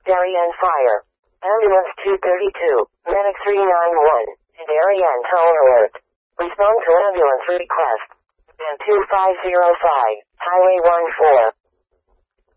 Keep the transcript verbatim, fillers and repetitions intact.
Darien Fire. Ambulance two thirty-two, Medic three ninety-one, and Darien Toll Alert. Respond to ambulance request. Band two five zero five, Highway one four.